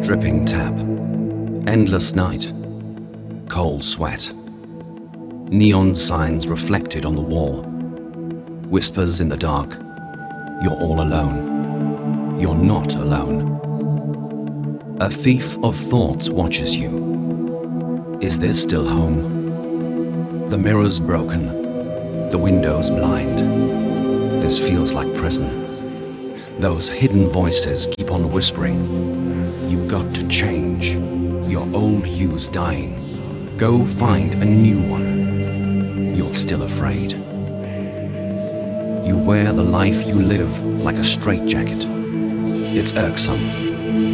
Dripping tap, endless night, cold sweat. Neon signs reflected on the wall. Whispers in the dark. You're all alone. You're not alone. A thief of thoughts watches you. Is this still home? The mirror's broken. The window's blind. This feels like prison. Those hidden voices keep on whispering. You've got to change. Your old you's dying. Go find a new one. You're still afraid. You wear the life you live like a straitjacket. It's irksome.